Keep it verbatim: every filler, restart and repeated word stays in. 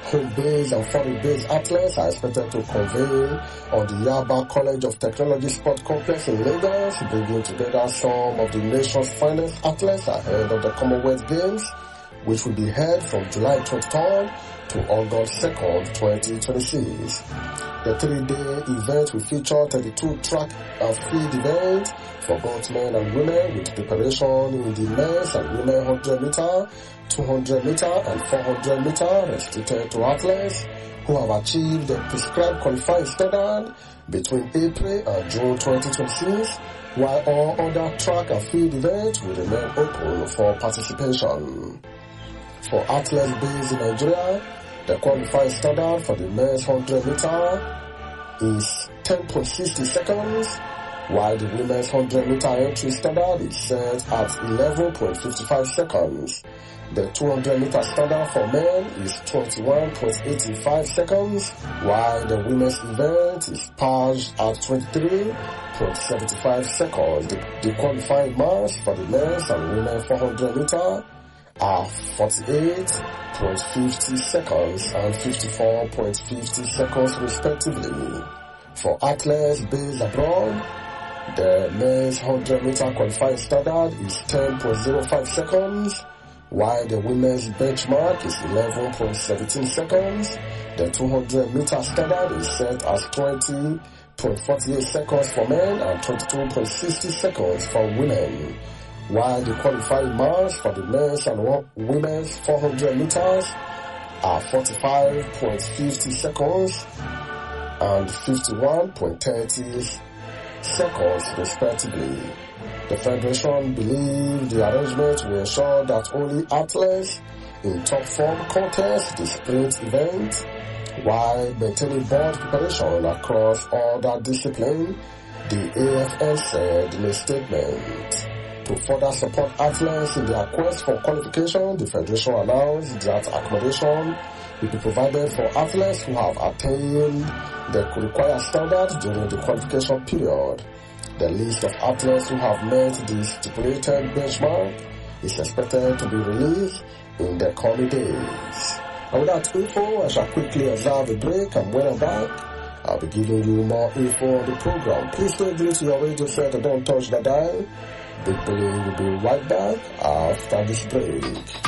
home-based and foreign-based athletes are expected to convene on the Yaba College of Technology Sport Complex in Lagos, bringing together some of the nation's finest athletes ahead of the Commonwealth Games, which will be held from July twenty-third to August second, twenty twenty-six. The three-day event will feature thirty-two track and field events for both men and women, with preparation in the men's and women's one hundred meter, two hundred meter, and four hundred meter restricted to athletes who have achieved the prescribed qualifying standard between April and June twenty twenty-six, while all other track and field events will remain open for participation. For athletes based in Nigeria, the qualifying standard for the men's one hundred meter is ten point six zero seconds, while the women's one hundred meter entry standard is set at eleven point five five seconds. The two hundred meter standard for men is twenty-one point eight five seconds, while the women's event is paged at twenty-three point seven five seconds. The, the qualifying marks for the men's and women's four hundred meter are forty-eight point five zero seconds and fifty-four point five zero seconds respectively. For athletes based abroad, the men's one hundred meter qualifying standard is ten point zero five seconds, while the women's benchmark is eleven point one seven seconds. The two hundred meter standard is set as twenty point four eight seconds for men and twenty-two point six zero seconds for women, while the qualifying marks for the men's and women's four hundred meters are forty-five point five zero seconds and fifty-one point three zero seconds respectively. The Federation believes the arrangement will ensure that only athletes in top form contest the sprint event, while maintaining board preparation across all that discipline, the A F L said in a statement. To further support athletes in their quest for qualification, the Federation announced that accommodation will be provided for athletes who have attained the required standard during the qualification period. The list of athletes who have met the stipulated benchmark is expected to be released in the coming days. And with that info, I shall quickly observe a break, and when I'm back, I'll be giving you more info on the program. Please don't do to your radio set and don't touch the dial. Big Billy will be right back after this break.